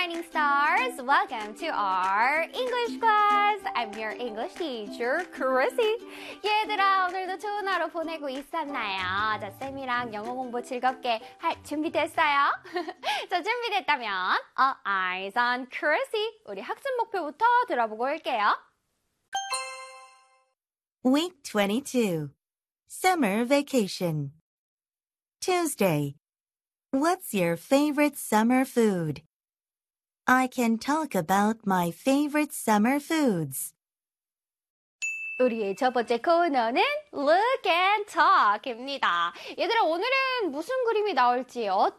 Shining Stars. Welcome to our English class. I'm your English teacher, Chrissy. 얘들아, 오늘도 좋은 하루 보내고 있었나요? 자, 쌤이랑 영어 공부 즐겁게 할 준비됐어요? 자, 준비됐다면 All eyes on Chrissy. 우리 학습 목표부터 들어보고 올게요. Week 22. Summer Vacation. Tuesday. What's your favorite summer food? I can talk about my favorite summer foods. 우리의 첫 번째 코너는 Look and Talk입니다. 얘들아, 오늘은 무슨 그림이 나올지